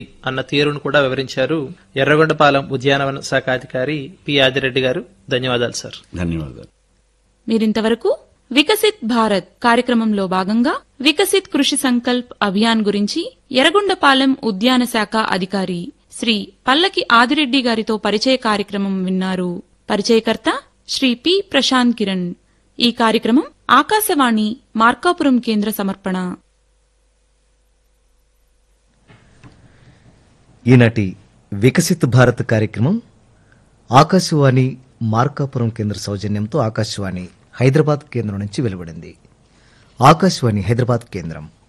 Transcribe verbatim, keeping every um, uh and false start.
అన్న తీరును కూడా వివరించారు ఎర్రగొండపాలెం ఉద్యానవన శాఖ అధికారి పి ఆదిరెడ్డి గారు. ధన్యవాదాలు సార్. ధన్యవాదాలు. మీరింతవరకు వికసిత్ భారత్ కార్యక్రమంలో భాగంగా వికసిత్ కృషి సంకల్ప్ అభియాన్ గురించి ఎర్రగొండపాలెం ఉద్యాన శాఖ అధికారి శ్రీ పల్లకి ఆదిరెడ్డి గారితో పరిచయ కార్యక్రమం విన్నారు. పరిచయకర్త శ్రీ పి ప్రశాంత్ కిరణ్. ఈ కార్యక్రమం ఆకాశవాణి మార్కాపురం కేంద్ర సమర్పణ. ఈనాటి వికసిత్ భారత్ కార్యక్రమం ఆకాశవాణి మార్కాపురం కేంద్ర సౌజన్యంతో ఆకాశవాణి హైదరాబాద్ కేంద్రం నుంచి వెలువడింది. ఆకాశవాణి హైదరాబాద్ కేంద్రం